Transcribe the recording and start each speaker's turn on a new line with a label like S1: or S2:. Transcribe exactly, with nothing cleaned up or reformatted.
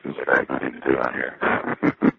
S1: That's what I need to do on here.